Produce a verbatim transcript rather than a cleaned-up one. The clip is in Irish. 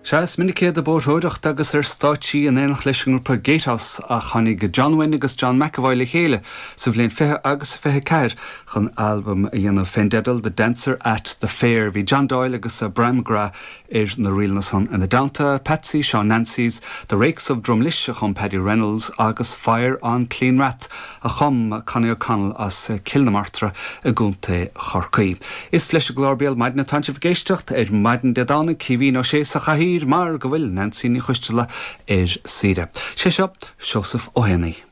Seas minicé de bóthóireacht agus ar stáití an éanach leising per Gatehouse a chanig John Wynne agus John McAvoy le chéile sa bhléon fithe agus fithe ceir chun album a dhéanamh Fendedal, The Dancer at the Fair. Bhí John Doyle agus a Bram Gra ar na rial na son in the Downta, Patsy, Sean Nancy's The Rakes of Drumlish a chum Paddy Reynolds agus Fire on Clean Rat a chum Connie O'Connell as Kilnamartra a gúnta Chorcaí. Is leis a glórbéal maidin na tanse bhgéisteacht ar maidin de dána cíhí nó sé sa chahír mar go bhfuil Nancy ní chuistela ar sire. Sé seo, Joseph O'Henny.